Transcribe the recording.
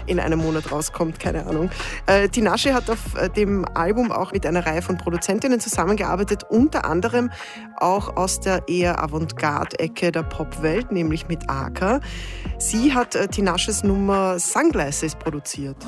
in einem Monat rauskommt, keine Ahnung. Tinashe hat auf dem Album auch mit einer Reihe von Produzentinnen zusammengearbeitet, unter anderem auch aus der eher Avantgarde-Ecke der Popwelt, nämlich mit Aka. Sie hat Tinashes Nummer Sunglasses produziert.